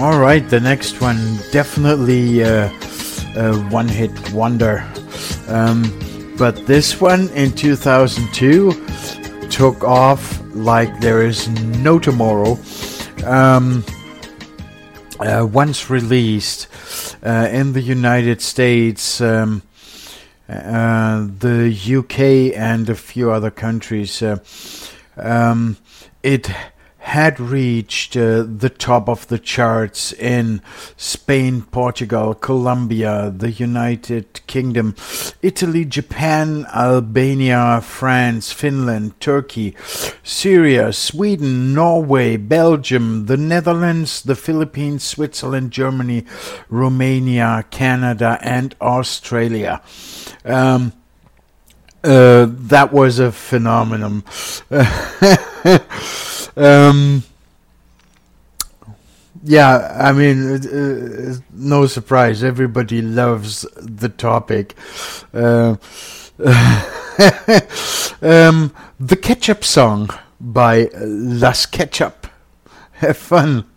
All right, the next one definitely a one-hit wonder. But this one in 2002 took off like there is no tomorrow. Once released in the United States, the UK and a few other countries, it had reached the top of the charts in Spain, Portugal, Colombia, the United Kingdom, Italy, Japan, Albania, France, Finland, Turkey, Syria, Sweden, Norway, Belgium, the Netherlands, the Philippines, Switzerland, Germany, Romania, Canada, and Australia. That was a phenomenon. Yeah, I mean, no surprise. Everybody loves the topic. The Ketchup Song by Las Ketchup. Have fun.